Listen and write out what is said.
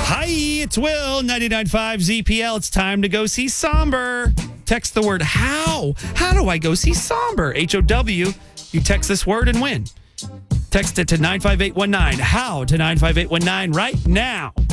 Hi, it's Will, 99.5 ZPL. It's time to go see Somber. Text the word how. How do I go see Somber? HOW. You text this word and win. Text it to 95819. How to 95819 right now.